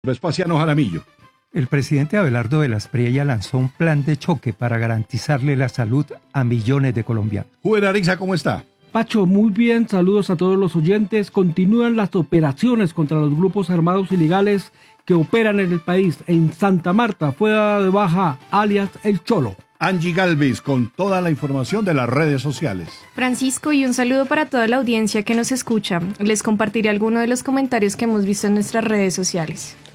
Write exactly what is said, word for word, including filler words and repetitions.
Vespasiano Jaramillo. El presidente Abelardo de la Espriella lanzó un plan de choque para garantizarle la salud a millones de colombianos. Juven Ariza, ¿cómo está? Pacho, muy bien, saludos a todos los oyentes. Continúan las operaciones contra los grupos armados ilegales que operan en el país. En Santa Marta fue dada de baja alias El Cholo. Angie Galvez con toda la información de las redes sociales. Francisco, y un saludo para toda la audiencia que nos escucha. Les compartiré algunos de los comentarios que hemos visto en nuestras redes sociales.